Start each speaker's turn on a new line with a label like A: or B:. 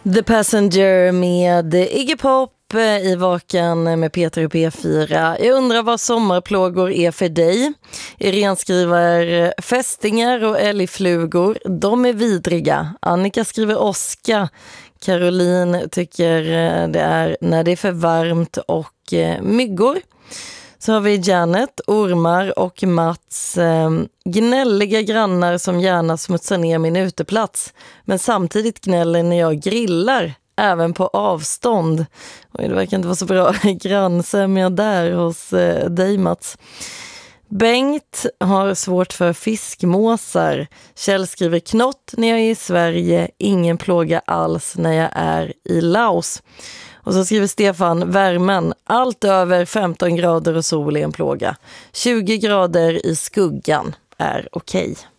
A: The Passenger med Iggy Pop i Vaken med Peter och P4. Jag undrar vad sommarplågor är för dig. Irene skriver fästingar och älgflugor. De är vidriga. Annika skriver åska. Caroline tycker det är när det är för varmt och myggor. Så har vi Janet, ormar och Mats, gnälliga grannar som gärna smutsar ner min uteplats. Men samtidigt gnäller när jag grillar, även på avstånd. Och det verkar inte vara så bra grannsämja där hos dig, Mats. Bengt har svårt för fiskmåsar. Kjell skriver knott när jag är i Sverige, ingen plåga alls när jag är i Laos. Och så skriver Stefan, värmen, allt över 15 grader och sol är en plåga. 20 grader i skuggan är okej.